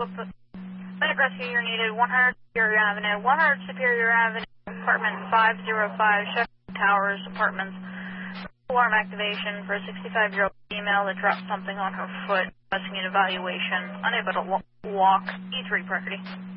Medic rescue, you're needed. 100 Superior Avenue. 100 Superior Avenue, apartment 505, Sheffield Towers, apartments. Alarm activation for a 65-year-old female that dropped something on her foot, requesting an evaluation. Unable to walk. E3 priority.